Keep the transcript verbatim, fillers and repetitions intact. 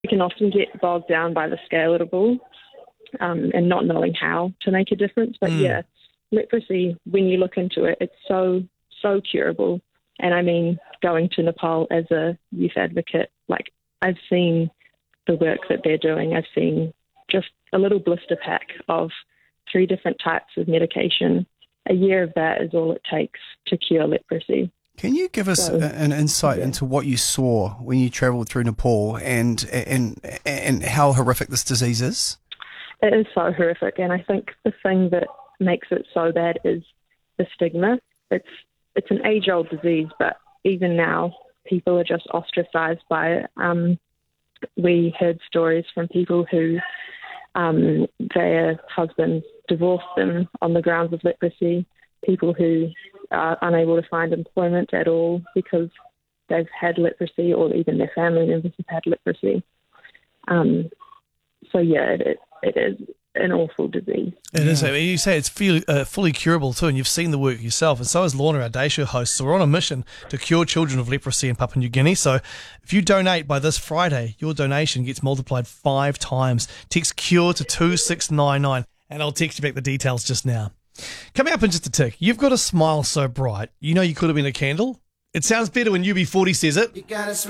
We can often get bogged down by the scale of it all um, and not knowing how to make a difference. But Mm. yeah, leprosy, when you look into it, it's so, so curable. And I mean, going to Nepal as a youth advocate, like I've seen the work that they're doing. I've seen just a little blister pack of three different types of medication. A year of that is all it takes to cure leprosy. Can you give us So, a- an insight yeah. into what you saw when you travelled through Nepal and and and how horrific this disease is? It is so horrific, and I think the thing that makes it so bad is the stigma. It's it's an age-old disease, but even now, people are just ostracised by it. Um, we heard stories from people who um, their husbands divorced them on the grounds of leprosy, people who are unable to find employment at all because they've had leprosy, or even their family members have had leprosy. Um, so yeah, it, it is an awful disease. It is. I mean, you say it's fully, uh, fully curable too, and you've seen the work yourself, and so is Lorna, our day show host. So we're on a mission to cure children of leprosy in Papua New Guinea. So if you donate by this Friday, your donation gets multiplied five times. Text CURE to two six nine nine, and I'll text you back the details just now. Coming up in just a tick, you've got a smile so bright, you know you could have been a candle. It sounds better when U B forty says it. You gotta